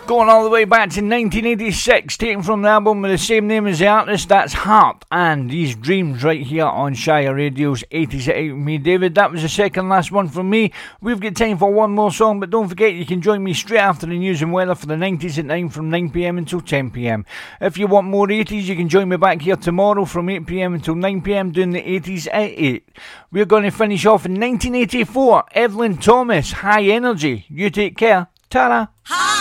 Going all the way back to 1986, taken from the album with the same name as the artist, that's Heart and These Dreams, right here on Shire Radio's 80s at 8 with me, David. That was the second last one from me. We've got time for one more song, but don't forget you can join me straight after the news and weather for the 90s at 9 from 9pm until 10pm. If you want more 80s, you can join me back here tomorrow from 8pm until 9pm doing the 80s at 8. We're going to finish off in 1984, Evelyn Thomas, High Energy. You take care. Ta-ra!